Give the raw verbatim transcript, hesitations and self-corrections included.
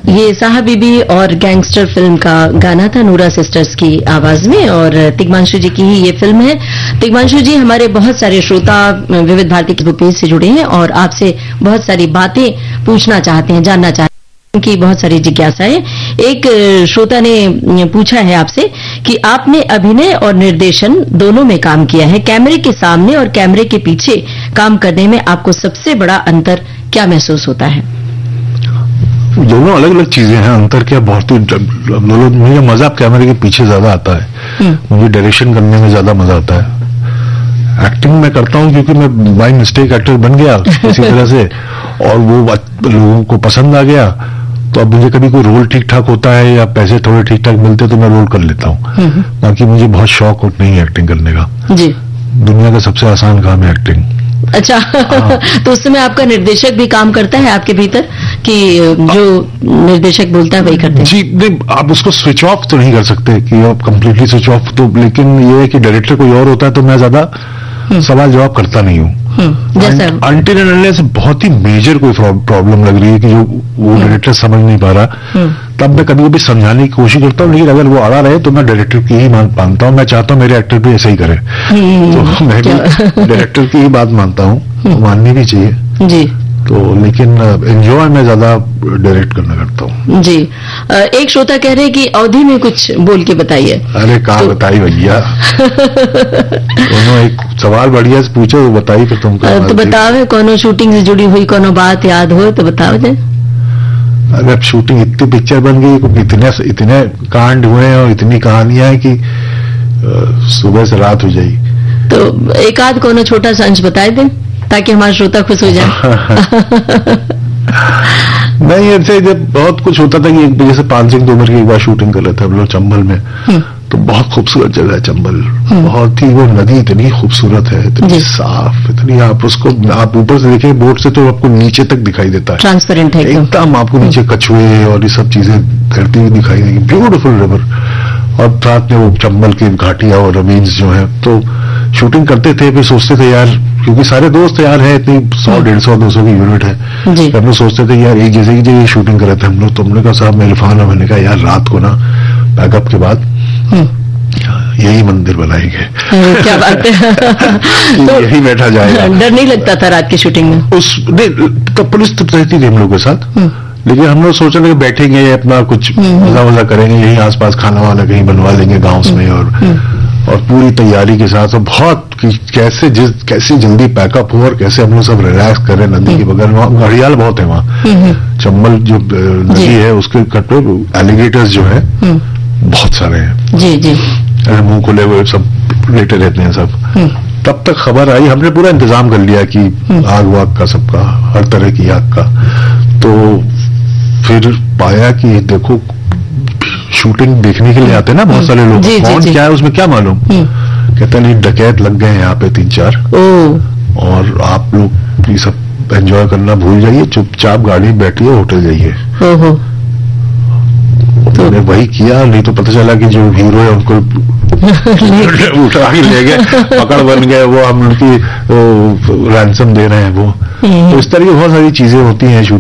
ये साहब बीबी और गैंगस्टर फिल्म का गाना था नूरा सिस्टर्स की आवाज में, और तिग्मांशु जी की ही ये फिल्म है। तिग्मांशु जी, हमारे बहुत सारे श्रोता विविध भारती के पेज से जुड़े हैं और आपसे बहुत सारी बातें पूछना चाहते हैं, जानना चाहते हैं, उनकी बहुत सारी जिज्ञासा है। एक श्रोता ने पूछा है आपसे कि आपने अभिनय और निर्देशन दोनों में काम किया है, कैमरे के सामने और कैमरे के पीछे काम करने में आपको सबसे बड़ा अंतर क्या महसूस होता है? दोनों अलग अलग चीजें हैं। अंतर क्या, बहुत ही दोनों। मुझे मजा कैमरे के पीछे ज्यादा आता है, मुझे डायरेक्शन करने में ज्यादा मजा आता है। एक्टिंग मैं करता हूँ क्योंकि मैं बाय मिस्टेक एक्टर बन गया किसी तरह से, और वो लोगों को पसंद आ गया, तो अब मुझे कभी कोई रोल ठीक ठाक होता है या पैसे थोड़े ठीक ठाक मिलते तो मैं रोल कर लेता हूँ। बाकी मुझे बहुत शौक नहीं है एक्टिंग करने का। जी। दुनिया का सबसे आसान काम है एक्टिंग। अच्छा। तो उस समय आपका निर्देशक भी काम करता है आपके भीतर कि जो निर्देशक बोलता है वही करते हैं? जी नहीं, आप उसको स्विच ऑफ तो नहीं कर सकते कि आप कंप्लीटली स्विच ऑफ, तो लेकिन ये है कि डायरेक्टर कोई और होता है तो मैं ज्यादा सवाल जवाब करता नहीं हूँ। अनटिल एंड अनलेस से बहुत ही मेजर कोई प्रॉब्लम लग रही है कि जो वो डायरेक्टर समझ नहीं पा रहा, तब मैं कभी कभी समझाने की कोशिश करता हूँ, लेकिन अगर वो आड़ा रहे तो मैं डायरेक्टर की ही बात मानता हूँ। मैं चाहता हूँ मेरे एक्टर भी ऐसे ही करे, तो मैं भी डायरेक्टर की ही बात मानता हूँ, माननी भी चाहिए जी। तो लेकिन एंजॉय मैं ज्यादा डायरेक्ट करना करता हूँ जी। एक श्रोता कह रहे हैं कि अवधि में कुछ बोल के बताइए। अरे कहाँ तो... बताई भैया। दोनों एक सवाल बढ़िया से पूछो, वो बताइए फिर तुम। तो बताओ, कोनो शूटिंग से जुड़ी हुई कोनो बात याद हो तो बताओ जाए। अगर शूटिंग इतनी पिक्चर बन गई, इतने इतने कांड हुए हैं और इतनी कहानियां हैं कि सुबह से रात हो जाएगी। तो एक आध कोनो छोटा सा अंश बताए दें ताकि हमारे श्रोता खुश हो जाए। नहीं, ऐसे जब बहुत कुछ होता था कि एक जैसे पान सिंह तोमर की एक बार शूटिंग कर रहे थे हम लोग चंबल में, तो बहुत खूबसूरत जगह है चंबल, बहुत ही, वो नदी इतनी खूबसूरत है, इतनी साफ, इतनी, आप उसको आप ऊपर से देखें बोट से तो आपको नीचे तक दिखाई देता है, ट्रांसपेरेंट है एकदम। आपको नीचे कछुए और ये सब चीजें तैरती हुई दिखाई देगी, ब्यूटीफुल रिवर, और साथ में वो चंबल की घाटियां और रमीन्स जो है। तो शूटिंग करते थे, फिर सोचते थे यार, क्योंकि सारे दोस्त यार है, इतनी सौ डेढ़ सौ दो सौ की यूनिट है, हम लोग सोचते थे यार एक जैसे की शूटिंग कर रहे थे हम लोग, तो हमने कहा साहब मैं इरफान है, मैंने कहा यार रात को ना पैकअप के बाद यही मंदिर बनाएंगे। क्या बात है। तो यही बैठा जाएगा। डर नहीं लगता था रात की शूटिंग में? उस तो पुलिस तो रहती थी हम लोग के साथ, लेकिन हम लोग सोच रहे थे बैठेंगे अपना कुछ मजा वजा करेंगे, यही आसपास खाना वाना कहीं बनवा लेंगे गाँव में, और और पूरी तैयारी के साथ, और बहुत कैसे जिस कैसे जल्दी पैकअप हो और कैसे हम लोग सब रिलैक्स करें नदी के बगल में। घड़ियाल बहुत है वहाँ, चंबल जो नदी है उसके कट पे एलिगेटर्स जो है बहुत सारे हैं जी जी, मुंह खुले हुए सब लेटे रहते हैं सब। तब तक खबर आई, हमने पूरा इंतजाम कर लिया कि आग वाग का सबका, हर तरह की आग का। तो फिर पाया कि देखो शूटिंग देखने के लिए आते हैं ना बहुत सारे लोग, कौन क्या है उसमें क्या मालूम, कहते नहीं डकैत लग गए हैं यहाँ पे तीन चार, और आप लोग ये सब एंजॉय करना भूल जाइए, चुपचाप गाड़ी बैठिए होटल जाइए। तो मैंने वही किया, नहीं तो पता चला कि जो हीरो है उनको उठा के ले गए, पकड़ बन गए, वो हम उनकी रैंसम दे रहे हैं वो। तो इस तरह की बहुत सारी चीजें होती हैं।